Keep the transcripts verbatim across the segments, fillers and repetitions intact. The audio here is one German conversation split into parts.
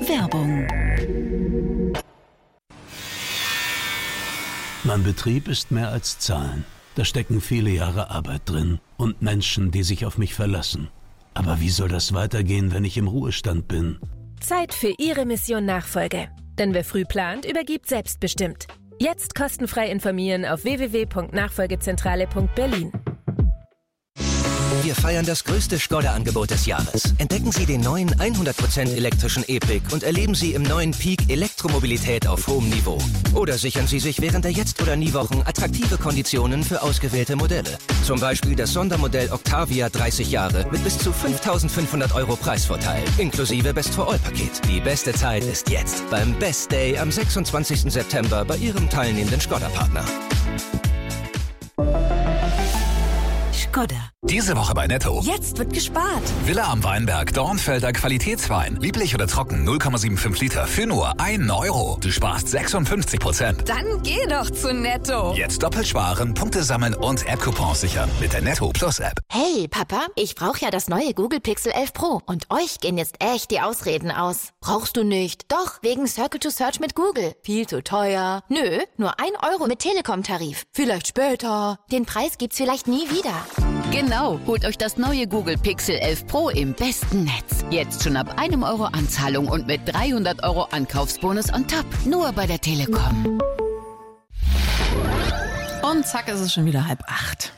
Werbung. Mein Betrieb ist mehr als Zahlen. Da stecken viele Jahre Arbeit drin und Menschen, die sich auf mich verlassen. Aber wie soll das weitergehen, wenn ich im Ruhestand bin? Zeit für Ihre Mission Nachfolge. Denn wer früh plant, übergibt selbstbestimmt. Jetzt kostenfrei informieren auf w w w punkt nachfolgezentrale punkt berlin. Wir feiern das größte Skoda-Angebot des Jahres. Entdecken Sie den neuen hundert Prozent elektrischen E-Pick und erleben Sie im neuen Peak Elektromobilität auf hohem Niveau. Oder sichern Sie sich während der Jetzt- oder Nie-Wochen attraktive Konditionen für ausgewählte Modelle. Zum Beispiel das Sondermodell Octavia dreißig Jahre mit bis zu fünftausendfünfhundert Euro Preisvorteil, inklusive Best-for-All-Paket. Die beste Zeit ist jetzt beim Best Day am sechsundzwanzigsten September bei Ihrem teilnehmenden Skoda-Partner. Skoda. Diese Woche bei Netto. Jetzt wird gespart. Villa am Weinberg, Dornfelder Qualitätswein. Lieblich oder trocken, null Komma fünfundsiebzig Liter für nur einen Euro. Du sparst sechsundfünfzig Prozent. Dann geh doch zu Netto. Jetzt doppelt sparen, Punkte sammeln und App-Coupons sichern mit der Netto Plus App. Hey, Papa, ich brauche ja das neue Google Pixel elf Pro. Und euch gehen jetzt echt die Ausreden aus. Brauchst du nicht? Doch, wegen Circle to Search mit Google. Viel zu teuer. Nö, nur ein Euro mit Telekom-Tarif. Vielleicht später. Den Preis gibt's vielleicht nie wieder. Genau, holt euch das neue Google Pixel elf Pro im besten Netz. Jetzt schon ab einem Euro Anzahlung und mit dreihundert Euro Ankaufsbonus on top. Nur bei der Telekom. Und zack, ist es schon wieder halb acht.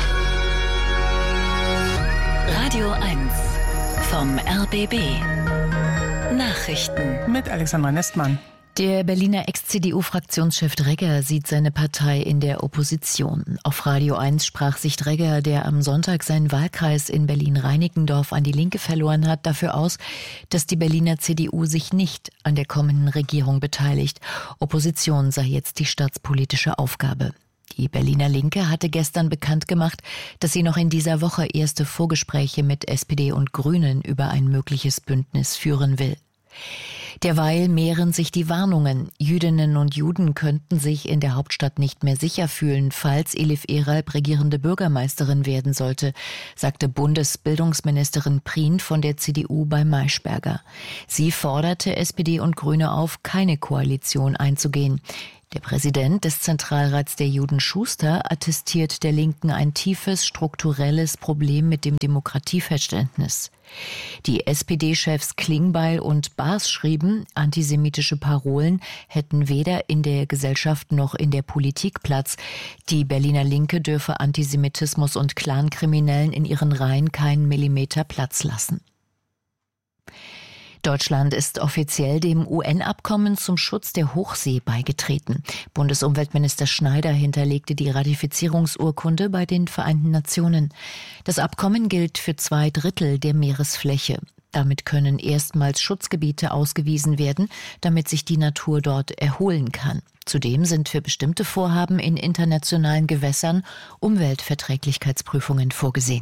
Radio eins vom R B B. Nachrichten Mit Alexandra Nestmann. Der Berliner Ex-C D U-Fraktionschef Dregger sieht seine Partei in der Opposition. Auf Radio eins sprach sich Dregger, der am Sonntag seinen Wahlkreis in Berlin-Reinickendorf an die Linke verloren hat, dafür aus, dass die Berliner C D U sich nicht an der kommenden Regierung beteiligt. Opposition sei jetzt die staatspolitische Aufgabe. Die Berliner Linke hatte gestern bekannt gemacht, dass sie noch in dieser Woche erste Vorgespräche mit S P D und Grünen über ein mögliches Bündnis führen will. Derweil mehren sich die Warnungen. Jüdinnen und Juden könnten sich in der Hauptstadt nicht mehr sicher fühlen, falls Elif Eralp regierende Bürgermeisterin werden sollte, sagte Bundesbildungsministerin Prien von der C D U bei Maischberger. Sie forderte S P D und Grüne auf, keine Koalition einzugehen. Der Präsident des Zentralrats der Juden, Schuster, attestiert der Linken ein tiefes, strukturelles Problem mit dem Demokratieverständnis. Die S P D-Chefs Klingbeil und Baas schrieben, antisemitische Parolen hätten weder in der Gesellschaft noch in der Politik Platz. Die Berliner Linke dürfe Antisemitismus und Clankriminellen in ihren Reihen keinen Millimeter Platz lassen. Deutschland ist offiziell dem U N-Abkommen zum Schutz der Hochsee beigetreten. Bundesumweltminister Schneider hinterlegte die Ratifizierungsurkunde bei den Vereinten Nationen. Das Abkommen gilt für zwei Drittel der Meeresfläche. Damit können erstmals Schutzgebiete ausgewiesen werden, damit sich die Natur dort erholen kann. Zudem sind für bestimmte Vorhaben in internationalen Gewässern Umweltverträglichkeitsprüfungen vorgesehen.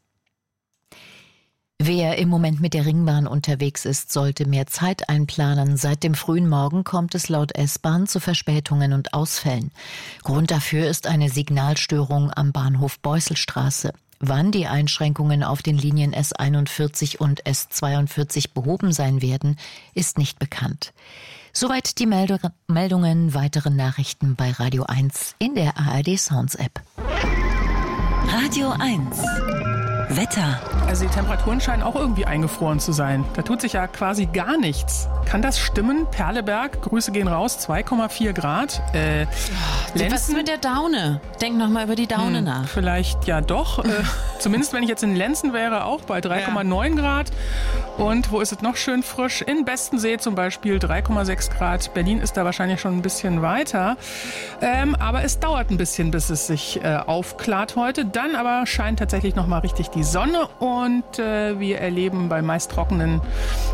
Wer im Moment mit der Ringbahn unterwegs ist, sollte mehr Zeit einplanen. Seit dem frühen Morgen kommt es laut S-Bahn zu Verspätungen und Ausfällen. Grund dafür ist eine Signalstörung am Bahnhof Beusselstraße. Wann die Einschränkungen auf den Linien S einundvierzig und S zweiundvierzig behoben sein werden, ist nicht bekannt. Soweit die Meld- Meldungen. Weitere Nachrichten bei Radio eins in der A R D Sounds App. Radio eins Wetter. Also die Temperaturen scheinen auch irgendwie eingefroren zu sein. Da tut sich ja quasi gar nichts. Kann das stimmen? Perleberg, Grüße gehen raus, zwei Komma vier Grad. Äh, Lenzen, was ist mit der Daune? Denk noch mal über die Daune hm, nach. Vielleicht ja doch. äh, zumindest wenn ich jetzt in Lenzen wäre, auch bei drei Komma neun ja. Grad. Und wo ist es noch schön frisch? In Bestensee zum Beispiel drei Komma sechs Grad. Berlin ist da wahrscheinlich schon ein bisschen weiter. Ähm, aber es dauert ein bisschen, bis es sich äh, aufklart heute. Dann aber scheint tatsächlich noch mal richtig die Sonne und äh, wir erleben bei meist trockenen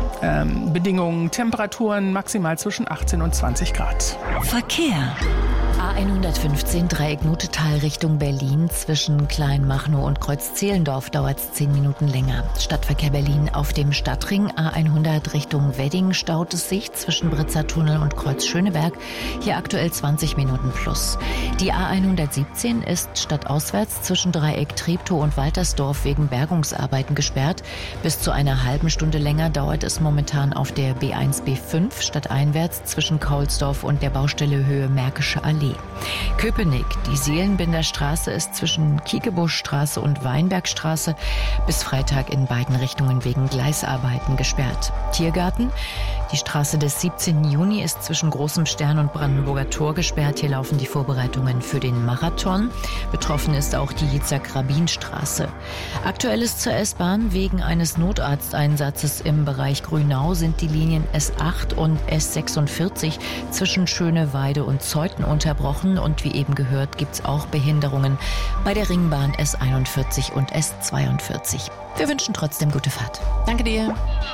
ähm, Bedingungen Temperaturen maximal zwischen achtzehn und zwanzig Grad. Verkehr. A hundertfünfzehn Dreieck Nutetal Richtung Berlin. Zwischen Kleinmachnow und Kreuz-Zehlendorf dauert es zehn Minuten länger. Stadtverkehr Berlin auf dem Stadtring. A hundert Richtung Wedding staut es sich zwischen Britzer Tunnel und Kreuz Schöneberg. Hier aktuell zwanzig Minuten plus. Die A hundertsiebzehn ist stadtauswärts zwischen Dreieck Treptow und Waltersdorf wegen Bergungsarbeiten gesperrt. Bis zu einer halben Stunde länger dauert es momentan auf der B eins B fünf stadteinwärts zwischen Kaulsdorf und der Baustelle Höhe Märkische Allee. Köpenick, die Seelenbinderstraße ist zwischen Kiekebuschstraße und Weinbergstraße bis Freitag in beiden Richtungen wegen Gleisarbeiten gesperrt. Tiergarten, die Straße des siebzehnten Juni ist zwischen Großem Stern und Brandenburger Tor gesperrt. Hier laufen die Vorbereitungen für den Marathon. Betroffen ist auch die Yitzhak-Rabin-Straße. Aktuelles zur S-Bahn. Wegen eines Notarzteinsatzes im Bereich Grünau sind die Linien S acht und S sechsundvierzig zwischen Schöneweide und Zeuthen unterbrochen. Und wie eben gehört, gibt es auch Behinderungen bei der Ringbahn S einundvierzig und S zweiundvierzig. Wir wünschen trotzdem gute Fahrt. Danke dir.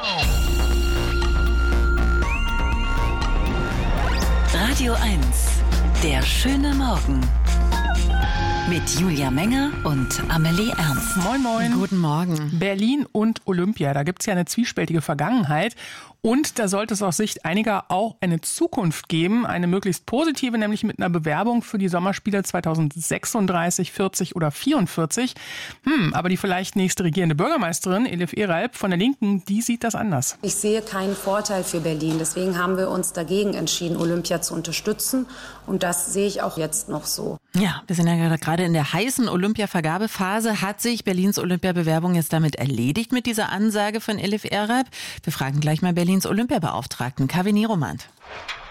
Radio eins, der schöne Morgen. Mit Julia Menger und Amelie Ernst. Moin, moin. Guten Morgen. Berlin und Olympia, da gibt's ja eine zwiespältige Vergangenheit. Und da sollte es aus Sicht einiger auch eine Zukunft geben, eine möglichst positive, nämlich mit einer Bewerbung für die Sommerspiele zweitausendsechsunddreißig, vierzig oder vierundvierzig. Hm, aber die vielleicht nächste regierende Bürgermeisterin, Elif Eralp von der Linken, die sieht das anders. Ich sehe keinen Vorteil für Berlin. Deswegen haben wir uns dagegen entschieden, Olympia zu unterstützen. Und das sehe ich auch jetzt noch so. Ja, wir sind ja gerade in der heißen Olympia-Vergabephase. Hat sich Berlins Olympia-Bewerbung jetzt damit erledigt mit dieser Ansage von Elif Eralp? Wir fragen gleich mal Berlins Olympiabeauftragten Kaveh Niromand.